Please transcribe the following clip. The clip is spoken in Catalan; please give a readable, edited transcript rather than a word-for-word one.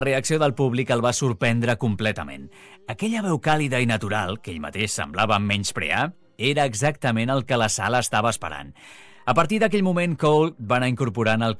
La reacció del públic el va sorprendre completament. Aquella veu càlida i natural, que ell mateix semblava menysprear, era exactament el que la sala estava esperant. A partir d'aquell moment, Cole va anar incorporant el